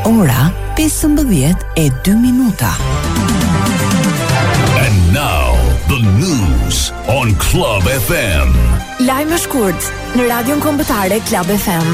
Ora 15:02. And now the news on Club FM. Lajme shkurt në radion kombëtare Club FM.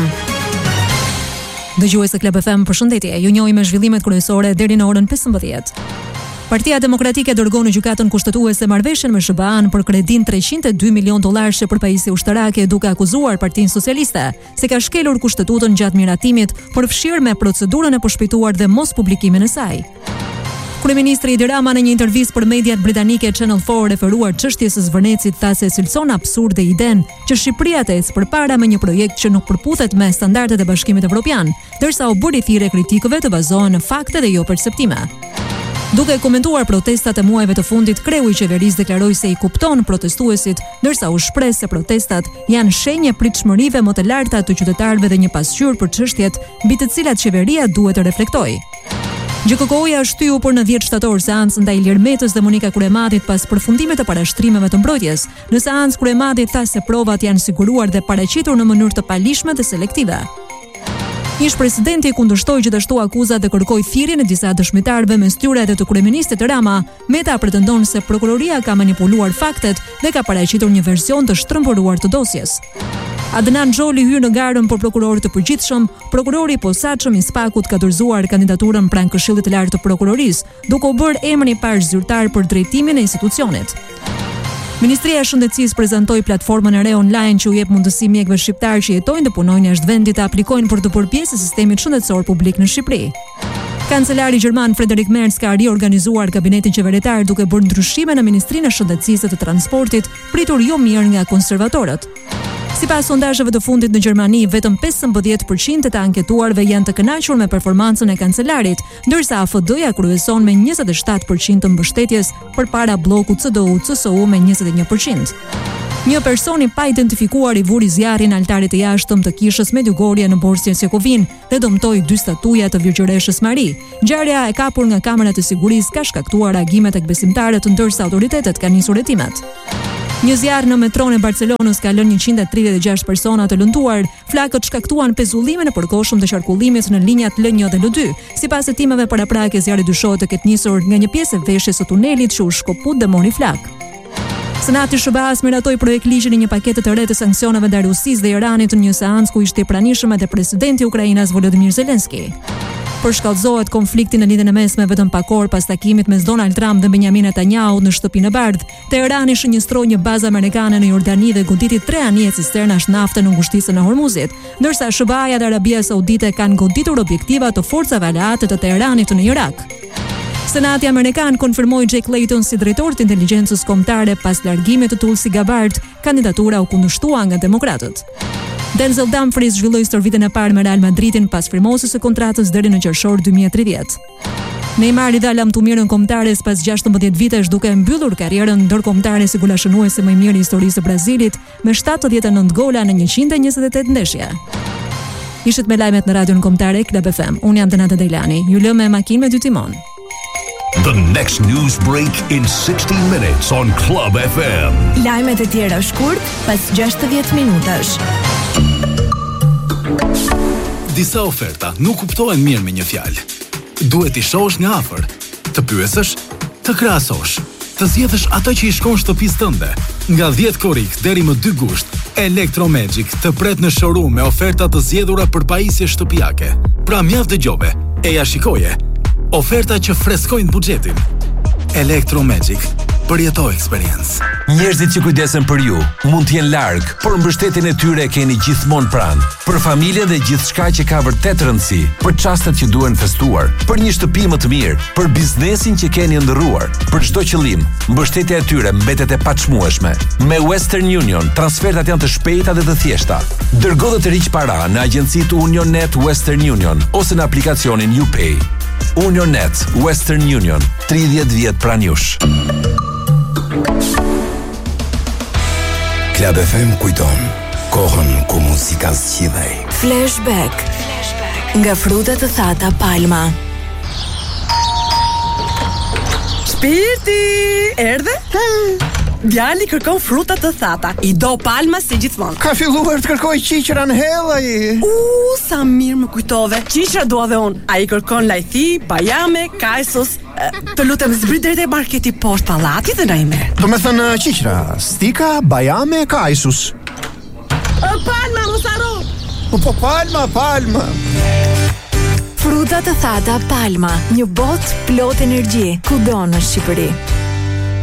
Dëgjues të Club FM, përshëndetje. Ju njohim me zhvillimet kryesore deri në orën 15. Partia Demokratike dërgon në gjykatën kushtetuese marrëveshjen me SBA-n për kredin $302 milion për pajisje ushtarake, duke akuzuar Partinë Socialiste se ka shkelur kushtetutën gjatë miratimit për fshirë me procedurën e përshpejtuar dhe mos publikimin e saj. Kryeministri Edi Rama në një intervistë për mediat britanike Channel 4 referuar çështjes së zvërnecit tha se cilson absurde iden që Shqipëria të ecë përpara me një projekt që nuk përputhet me standardet e Bashkimit Evropian, ndërsa u bëri thirrje kritikëve të bazohen në fakte dhe jo perceptime. Duke komentuar protestat e muajve të fundit, kreu i qeverisë deklaroi se i kupton protestuesit, ndërsa u shpreh se protestat janë shenjë pritshmërive më të larta të qytetarëve dhe një pasqyrë për çështjet mbi të cilat qeveria duhet të reflektojë. GKK-ja shtyu për në 10 shtator seancë ndaj Ilir Metës dhe Monika Kurematit pas përfundimit të parashtrimeve të mbrojtjes. Në seancë Kuremati tha se provat janë siguruar dhe paraqitur në mënyrë të palishme dhe selektive. Ish presidenti kundërshtoi gjithashtu akuzat dhe kërkoi thirrjen e disa dëshmitarëve mes tyre edhe të kryeministit Rama. Meta pretendon se prokuroria ka manipuluar faktet dhe ka paraqitur një version të shtrëmbëruar të dosjes. Adnan Xholi hyn në garën për prokuror të përgjithshëm. Prokurori i posaçëm i Spakut ka dorëzuar kandidaturën pranë Këshillit të Lartë të Prokurorisë, duke u bërë emri i parë zyrtar për drejtimin e institucionit. Ministria e Shëndetësisë prezantoi platformën e re online që u jep mundësi mjekëve shqiptar që jetojnë dhe punojnë jashtë vendit të aplikojnë për të bërë pjesë e sistemit shëndetësor publik në Shqipëri. Kancelari gjerman Friedrich Merz ka riorganizuar kabinetin qeveritar duke bërë ndryshime në Ministrinë e Shëndetësisë dhe të Transportit, pritur jo mirë nga konservatorët. Sipas sondazheve të fundit në Gjermani, vetëm 15% të anketuarve janë të kënaqur me performancën e kancelarit, ndërsa AFD-ja kryeson me 27% të mbështetjes përpara bllokut CDU-CSU me 21%. Një person i pa identifikuar i vuri zjarrin në altarit të jashtëm të kishës Medjugorje në Bosnjë-Hercegovinë dhe dëmtoi 2 statuja të Virgjëreshës Mari. Ngjarja e kapur nga kamerat e sigurisë ka shkaktuar reagime tek besimtarët, ndërsa autoritetet kanë nisur hetimet. Një zjarr në metron e Barcelonës ka lënë 136 persona të lënduar. Flakët shkaktuan pezullimin e përkohshëm të qarkullimit në linjat L1 dhe L2. Sipas hetimeve paraprake, zjarri dyshohet të ketë nisur nga një pjesë e veshjes së tunelit që u shkoput dhe mori flak. Senati SBA-s miratoi projekt ligjin e një pakete të re të sanksioneve ndaj Rusisë dhe Iranit në një seancë ku ishte i pranishëm edhe presidenti i Ukrainës Volodymyr Zelensky. Përshkallëzohet konflikti në lidhjen e mesme vetëm pak orë pas takimit mes Donald Trump dhe Benjamin Netanyahu në Shtëpinë e Bardhë. Teherani shënjestroi një bazë amerikane në Jordani dhe goditi 3 anije cisternash nafte në ngushtisën e Hormuzit, ndërsa SBA-ja dhe Arabia Saudite kanë goditur objektiva të forcave aleate të Teheranit në Irak. Senati Amerikan konfirmoi Jake Layton si drejtor të inteligjencës kombëtare pas largimit të Tulsi Gabbard. Kandidatura u kundërshtua nga demokratët. Denzel Dumfries zhvilloi stërvitjen e parë me Real Madridin pas firmosjes së kontratës deri në qershor 2030. Neymar i dha lamtumirën kombëtares pas 16 vitesh duke mbyllur karrierën ndërkombëtare si golashënuesi më i mirë i historisë së Brazilit me 79 gola në 128 ndeshje. Ishit me lajmet në radion kombëtare Club FM. Unë jam Denata Dejlani. Ju lë me makinë me 2 timon. The next news break in 60 minutes on Club FM. Lajmet e tjera shkurt pas 60 minutash. Disa oferta nuk kuptohen mirë me një fjalë. Duhet i shohësh nga afër, të pyesësh, të krahasosh, të zgjedhësh atë që i shkon shtëpisë tënde. Nga 10 korrik deri më 2 gusht, Electromagic të pret në showroom me oferta të zgjedhura për pajisje shtëpiake. Pra mjaft dëgjove, e ja shikoje. Oferta që freskojnë buxhetin. Electromagic, përjeto eksperiencë. Njerëzit që kujdesen për ju mund të jenë larg, por mbështetjen e tyre e keni gjithmonë pranë. Për familjen dhe gjithçka që ka vërtet rëndësi, për çastet që duhen festuar, për një shtëpi më të mirë, për biznesin që keni ndërruar, për çdo qëllim, mbështetja e tyre mbetet e paçmueshme. Me Western Union, transfertat janë të shpejta dhe të thjeshta. Dërgo dhe të riq para në agjencitë UnionNet Western Union ose në aplikacionin UPay. UnionNet Western Union, 30 vjet pranë jush. Club FM kujton kohën ku muzika zgjidhej. Flashback. Nga frutat të thata Palma. Shpirti, erdhe? Djali kërkon fruta të thata. I do palma si gjithmonë. Ka filluar të kërkoj qiqra në hell ai. Sa mirë më kujtove. Qiqra dua dhe unë. Ai kërkon lajthi, bajame, kajsus. Të lutem zbrit deri te marketi poshtë pallatit dhe na i merr. Do me thënë qiqra, stika, bajame, kajsus. Palma, mos harro. Po palma. Fruta të thata Palma, një botë plot energji, kudo në Shqipëri.